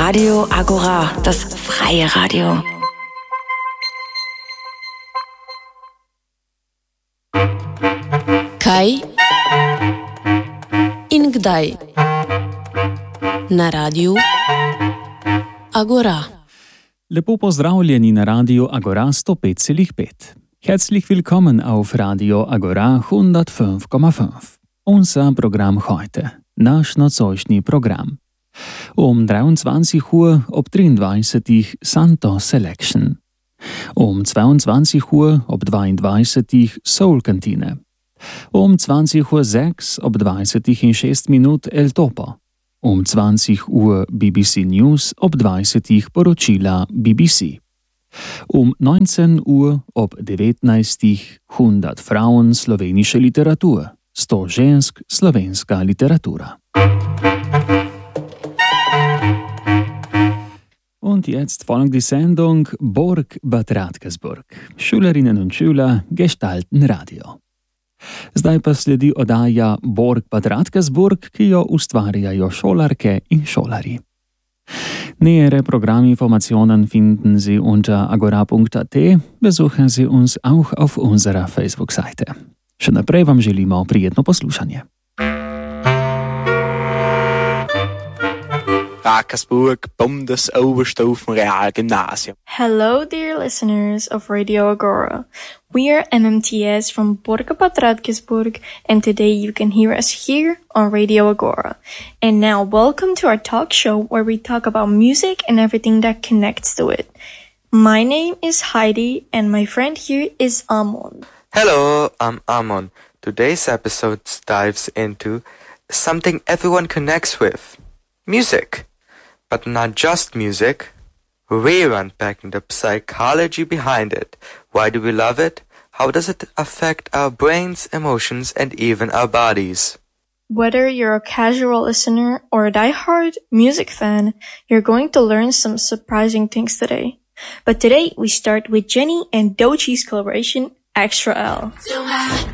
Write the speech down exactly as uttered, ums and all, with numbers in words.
Radio Agora, das freie Radio. Kaj in kdaj na Radiu Agora. Lepo pozdravljeni na Radio Agora sto pet celih pet. Herzlich willkommen auf Radio Agora hundertfünf Komma fünf. Unser Programm heute, naš nocojšnji program. Um dreiundzwanzig Uhr ob triindvajsetih Santo Selection. Um zweiundzwanzig Uhr ob dvaindvajsetih Soul Kantine. Um zwanzig Uhr sechs ob dvajsetih in šest minut El Topo. Um zwanzig Uhr B B C News ob dvajsetih poročila B B C. Um neunzehn Uhr ob devetnajstih hundert Frauen slowenische Literatur. sto žensk slovenska literatura. Und jetzt folgt die Sendung Borg Bad Radkersburg. Schülerinnen und Schüler gestalten Radio. Zdaj pa sledi oddaja Borg Bad Radkersburg, ki jo ustvarjajo šolarke in šolari. Nähere Programminformationen finden Sie unter agora punkt at. Besuchen Sie uns auch auf unserer Facebook-Seite. Še naprej vam želimo prijetno poslušanje. Radkersburg, Bundesoberstufenrealgymnasium. Hello, dear listeners of Radio Agora. We are M M T S from Borg Bad Radkersburg, and today you can hear us here on Radio Agora. And now, welcome to our talk show where we talk about music and everything that connects to it. My name is Heidi, and my friend here is Amon. Hello, I'm Amon. Today's episode dives into something everyone connects with, music. But not just music. We're unpacking the psychology behind it. Why do we love it? How does it affect our brains, emotions, and even our bodies? Whether you're a casual listener or a die-hard music fan, you're going to learn some surprising things today. But today we start with Jenny and Doechie's collaboration, Extra L.